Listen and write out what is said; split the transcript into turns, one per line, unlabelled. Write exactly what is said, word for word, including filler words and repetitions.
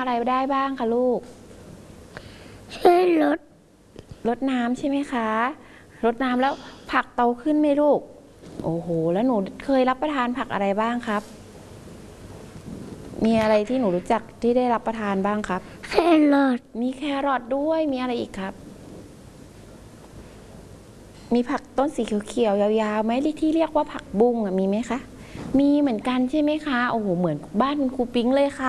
อะไรได้บ้างคะลูก
ช่วยลด
รดน้ำใช่ไหมคะรดน้ำแล้วผักโตขึ้นไหมลูกโอ้โหแล้วหนูเคยรับประทานผักอะไรบ้างครับมีอะไรที่หนูรู้จักที่ได้รับประทานบ้างครับ
แครอท
มีแครอทด้วยมีอะไรอีกครับมีผักต้นสีเขียวๆยาวๆไหมที่เรียกว่าผักบุ้งมีไหมคะมีเหมือนกันใช่ไหมคะโอ้โหเหมือนบ้านคุณครูปิ๊งเลยค่ะ